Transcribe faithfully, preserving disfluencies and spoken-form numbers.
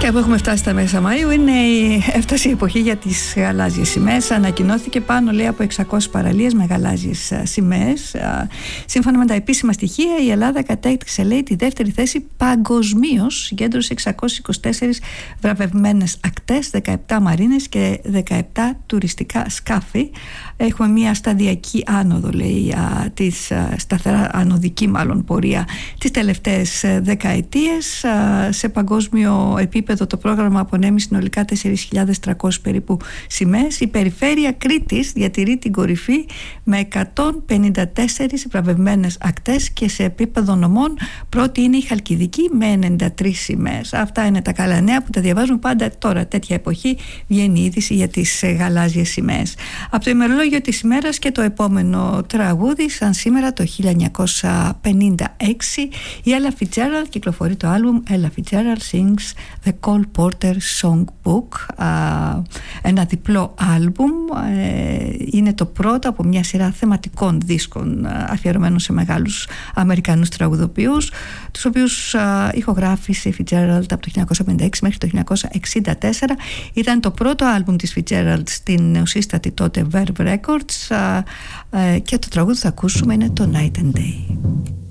Μια που έχουμε φτάσει στα μέσα Μαΐου, είναι η, έφτασε η εποχή για τις γαλάζιες σημαίες. Ανακοινώθηκε πάνω, λέει, από εξακόσιες παραλίες με γαλάζιες σημαίες. Σύμφωνα με τα επίσημα στοιχεία, η Ελλάδα κατέκτησε, λέει, τη δεύτερη θέση παγκοσμίως. Συγκέντρωσε εξακόσιες είκοσι τέσσερις βραβευμένες ακτές, δεκαεπτά μαρίνες και δεκαεπτά τουριστικά σκάφη. Έχουμε μια σταδιακή άνοδο, λέει, της σταθερά ανωδική μάλλον πορεία τις τελευταίες δεκαετίες. Σε παγκόσμιο επίπεδο το πρόγραμμα απονέμει συνολικά τέσσερις χιλιάδες τριακόσιες περίπου σημαίες. Η περιφέρεια Κρήτης διατηρεί την κορυφή με εκατόν πενήντα τέσσερις βραβευμένες ακτές και σε επίπεδο νομών πρώτη είναι η Χαλκιδική με ενενήντα τρεις σημαίες. Αυτά είναι τα καλά νέα που τα διαβάζουμε πάντα τώρα. Τέτοια εποχή βγαίνει η είδηση για τις γαλάζιες σημαίες. Από το ημερολόγιο της ημέρας και το επόμενο τραγούδι, σαν σήμερα το χίλια εννιακόσια πενήντα έξι, η Ella Fitzgerald κυκλοφορεί το άλμπουμ Ella Fitzgerald Sings The Cole Porter Songbook, ένα διπλό άλμπουμ. Είναι το πρώτο από μια σειρά θεματικών δίσκων αφιερωμένων σε μεγάλους Αμερικανούς τραγουδοποιούς, τους οποίους ηχογράφησε η Fitzgerald από το χίλια εννιακόσια πενήντα έξι μέχρι το χίλια εννιακόσια εξήντα τέσσερα. Ήταν το πρώτο άλμπουμ της Fitzgerald στην νεοσύστατη τότε Verve Records και το τραγούδι που θα ακούσουμε είναι το Night and Day.